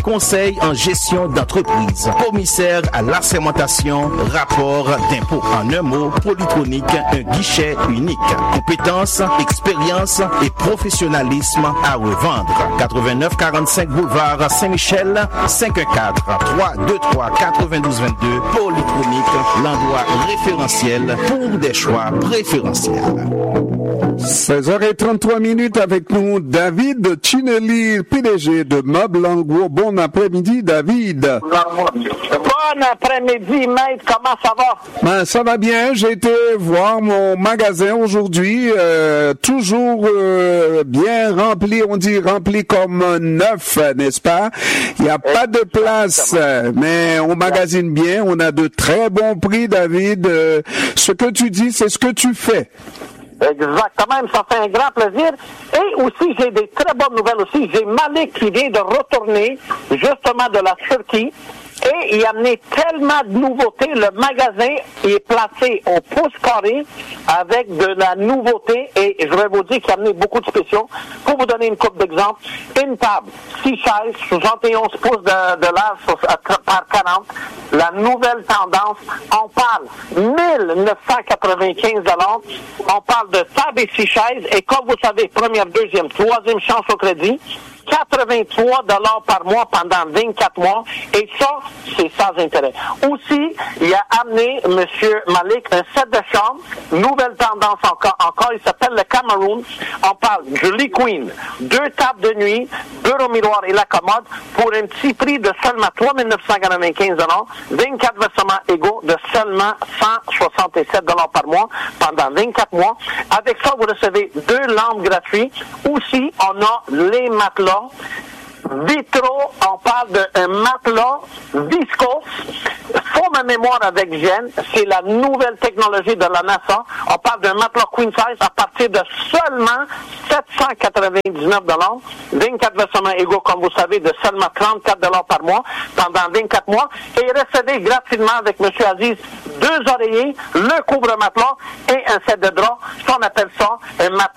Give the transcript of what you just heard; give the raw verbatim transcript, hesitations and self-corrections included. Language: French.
conseils en gestion d'entreprise, commissaire à l'assermentation, rapport d'impôt. En un mot, Polytronic, un guichet unique. Compétences, expérience et professionnalisme à revendre. quatre-vingt-neuf quarante-cinq boulevard Saint-Michel, cinq un quatre, trois deux trois, quatre-vingt-douze vingt-deux. Polytronic, l'endroit référentiel pour des choix préférentiels. seize heures trente-trois minutes avec nous, David Chinelli, P D G de Meubles en Gros. Bon après-midi, David. Bon après-midi, maître. Comment ça va? Ben, ça va bien. J'ai été voir mon magasin aujourd'hui, euh, toujours euh, bien rempli. On dit rempli comme neuf, n'est-ce pas? Il n'y a pas de place, mais on magasine bien. On a de très bons prix, David. Euh, ce que tu dis, c'est ce que tu fais. Exactement, ça fait un grand plaisir. Et aussi, j'ai des très bonnes nouvelles aussi. J'ai Malik qui vient de retourner justement de la Turquie. Et il a amené tellement de nouveautés. Le magasin est placé au pouce carré avec de la nouveauté. Et je vais vous dire qu'il a amené beaucoup de spéciaux. Pour vous donner une couple d'exemples, une table, six chaises, soixante et onze pouces de, de large par quarante. La nouvelle tendance, on parle mille neuf cent quatre-vingt-quinze dollars. On parle de table et six chaises. Et comme vous savez, première, deuxième, troisième chance au crédit. quatre-vingt-trois dollars par mois pendant vingt-quatre mois. Et ça, c'est sans intérêt. Aussi, il a amené, M. Malik, un set de chambre. Nouvelle tendance encore. encore il s'appelle le Cameroun. On parle du Lee Queen. Deux tables de nuit, bureau miroir et la commode pour un petit prix de seulement trois mille neuf cent quatre-vingt-quinze dollars. vingt-quatre versements égaux de seulement cent soixante-sept dollars par mois pendant vingt-quatre mois. Avec ça, vous recevez deux lampes gratuites. Aussi, on a les matelas Vitro, on parle d'un matelas viscose, forme à mémoire avec gêne, c'est la nouvelle technologie de la NASA. On parle d'un matelas queen size à partir de seulement sept cent quatre-vingt-dix-neuf dollars, vingt-quatre versements égaux, comme vous savez, de seulement trente-quatre dollars par mois pendant vingt-quatre mois. Et recevez gratuitement avec M. Aziz deux oreillers, le couvre-matelas et un set de draps. Ça, on appelle ça un matelas